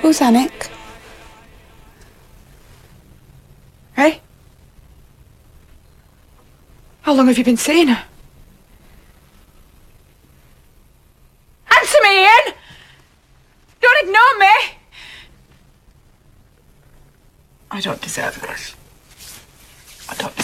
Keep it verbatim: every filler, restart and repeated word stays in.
Who's Anik? Hey? How long have you been seeing her? Answer me, Ian! Don't ignore me! I don't deserve this. I don't